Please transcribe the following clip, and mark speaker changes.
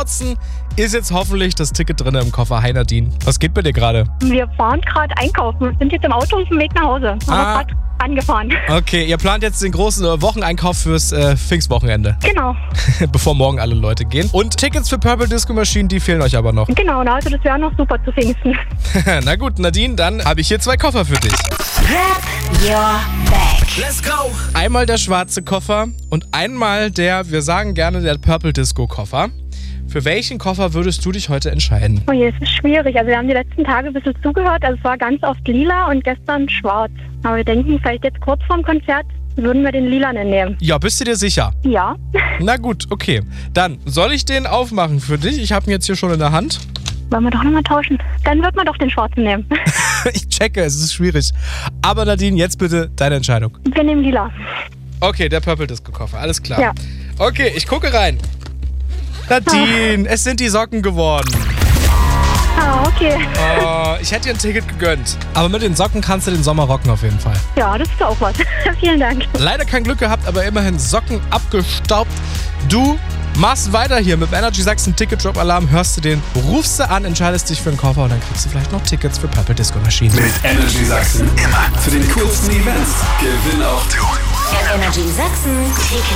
Speaker 1: Schwarzen ist jetzt hoffentlich das Ticket drin im Koffer. Hi Nadine, was geht bei dir gerade?
Speaker 2: Wir fahren gerade einkaufen und sind jetzt im Auto auf dem Weg nach Hause. Aber gerade angefahren.
Speaker 1: Okay, ihr plant jetzt den großen Wocheneinkauf fürs Pfingstwochenende.
Speaker 2: Genau.
Speaker 1: Bevor morgen alle Leute gehen. Und Tickets für Purple Disco Machine, die fehlen euch aber noch.
Speaker 2: Genau, also das wäre noch super zu Pfingsten.
Speaker 1: Na gut, Nadine, dann habe ich hier 2 Koffer für dich.
Speaker 3: Grab your bag.
Speaker 4: Let's go!
Speaker 1: Einmal der schwarze Koffer und einmal der, wir sagen gerne, der Purple Disco Koffer. Für welchen Koffer würdest du dich heute entscheiden?
Speaker 2: Oh je, es ist schwierig. Also wir haben die letzten Tage ein bisschen zugehört. Also es war ganz oft lila und gestern schwarz. Aber wir denken, vielleicht jetzt kurz vorm Konzert würden wir den lilanen nehmen.
Speaker 1: Ja, bist du dir sicher?
Speaker 2: Ja.
Speaker 1: Na gut, okay. Dann soll ich den aufmachen für dich? Ich habe ihn jetzt hier schon in der Hand.
Speaker 2: Wollen wir doch nochmal tauschen? Dann wird man doch den schwarzen nehmen.
Speaker 1: Ich checke, es ist schwierig. Aber Nadine, jetzt bitte deine Entscheidung.
Speaker 2: Wir nehmen lila.
Speaker 1: Okay, der Purple Disco Koffer, alles klar.
Speaker 2: Ja.
Speaker 1: Okay, ich gucke rein. Nadine, es sind die Socken geworden.
Speaker 2: Ah, okay.
Speaker 1: Oh, ich hätte dir ein Ticket gegönnt. Aber mit den Socken kannst du den Sommer rocken auf jeden Fall.
Speaker 2: Ja, das ist auch was. Vielen Dank.
Speaker 1: Leider kein Glück gehabt, aber immerhin Socken abgestaubt. Du machst weiter hier mit dem Energy Sachsen Ticket Drop Alarm. Hörst du den, rufst du an, entscheidest dich für einen Koffer und dann kriegst du vielleicht noch Tickets für Purple Disco Machine.
Speaker 4: Mit Energy Sachsen immer für den coolsten Events. Gewinn auch du.
Speaker 3: Energy Sachsen Ticket